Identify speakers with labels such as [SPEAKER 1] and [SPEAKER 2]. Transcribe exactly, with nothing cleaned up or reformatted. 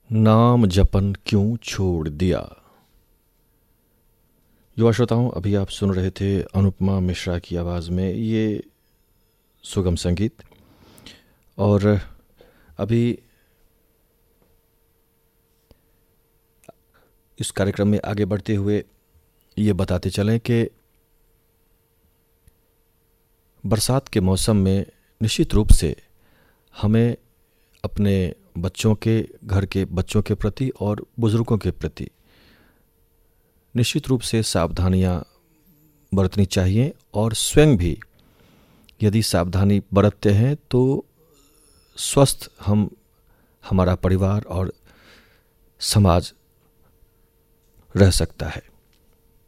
[SPEAKER 1] नाम जपन क्यों छोड़ दिया। युवा श्रोताओं, अभी आप सुन रहे थे अनुपमा मिश्रा की आवाज़ में ये सुगम संगीत। और अभी इस कार्यक्रम में आगे बढ़ते हुए ये बताते चलें कि बरसात के मौसम में निश्चित रूप से हमें अपने बच्चों के, घर के बच्चों के प्रति और बुज़ुर्गों के प्रति निश्चित रूप से सावधानियां बरतनी चाहिए। और स्वयं भी यदि सावधानी बरतते हैं तो स्वस्थ हम, हमारा परिवार और समाज रह सकता है।